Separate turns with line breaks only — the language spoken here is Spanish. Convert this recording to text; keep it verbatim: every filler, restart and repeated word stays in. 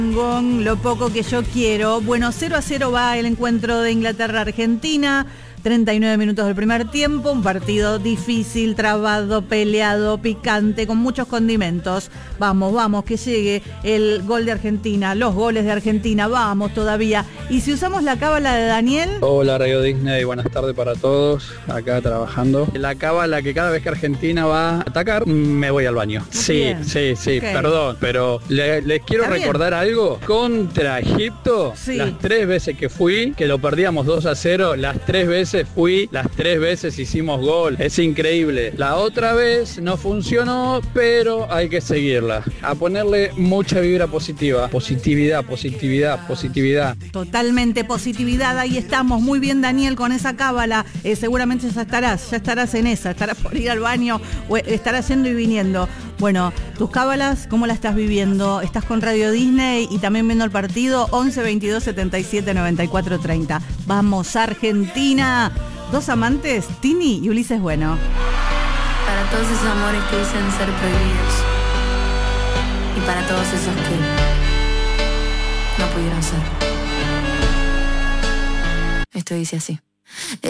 Con lo poco que yo quiero. Bueno, cero a cero va el encuentro de Inglaterra-Argentina. treinta y nueve minutos del primer tiempo, un partido difícil, trabado, peleado, picante, con muchos condimentos. Vamos, vamos, que llegue el gol de Argentina, los goles de Argentina, vamos todavía. Y si usamos la cábala de Daniel...
Hola Radio Disney, buenas tardes para todos, acá trabajando. La cábala que cada vez que Argentina va a atacar, me voy al baño. Sí,
Bien.
sí, sí,
Okay.
Perdón, pero le- les quiero
Está
recordar algo. Contra Egipto,
Sí.
las tres veces que fui, que lo perdíamos dos a cero, las tres veces fui, las tres veces hicimos gol. Es increíble. La otra vez no funcionó, pero hay que seguirla. A ponerle mucha vibra positiva. Positividad, positividad, positividad.
Totalmente positividad, ahí estamos, muy bien Daniel con esa cábala, eh, seguramente ya estarás, ya estarás en esa, estarás por ir al baño o estarás yendo y viniendo. Bueno, tus cábalas, ¿cómo la estás viviendo? ¿Estás con Radio Disney y también viendo el partido? once veintidós setenta y siete noventa y cuatro treinta. Vamos Argentina, dos amantes, Tini y Ulises Bueno.
Para todos esos amores que dicen ser prohibidos y para todos esos que no pudieron ser. Esto dice así.